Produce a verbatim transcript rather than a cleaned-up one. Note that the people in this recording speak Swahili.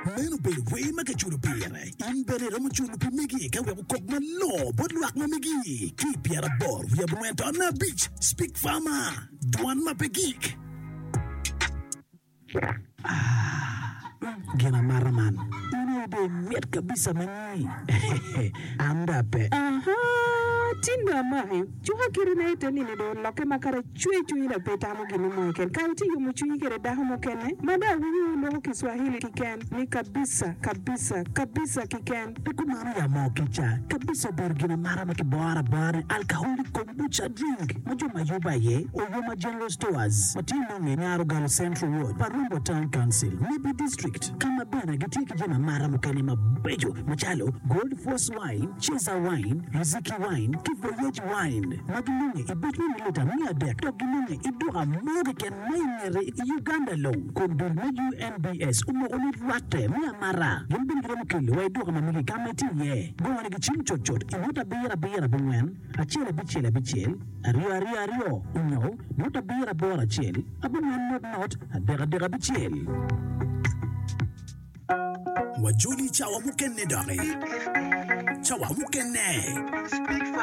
Meno be we make chulu pire. In bere ramu chulu pi migi ka we kok malo bod luak ma migi. Ki piara bor we went on a beach. Speak farmer. Duan ma pegik. Ah, gina maraman. Ini be miat kabisa mani. Anda pe. Aha, tinda mai. Chuha kirina ite nini do loke makara chui chui na peta mo gini mweken. Kauti yumu chui kere daho mo kene. Mada huyu loho Kiswahili kiken. Ni kabisa, kabisa, kabisa kiken. Piku mara ya mo kicha. Kabisa bergina mara maki boara boara. Alcoholic kombucha drink. Majo majuba ye. Oyoma General Stores. Matino ngenyaro galo Central Road. Parumbo Town Council. Nibi District. Kama bena giti kijana mara mukani mabejo. Machalo. Gold Force Wine. Cheza Wine. Riziki Wine. Kivoyage Wine. Magilunge. Ibetwe nileta mia dek. Togilunge. Iduha moge ken maingere. Uganda long. Kondul na U N B S. Umo uli rate. Mia mara. Yembin kire mukili. Wa iduha mamigi kameti ye. Gwa nigi chim chot chot. Imuta bira bira bungwen. Achele bichele bichele. Ario ario ario. Unyo. Muta bira bora chele. Abungwen not not. Adega dega bichele. Wajuli chawa mukene dare. Chawa mukene.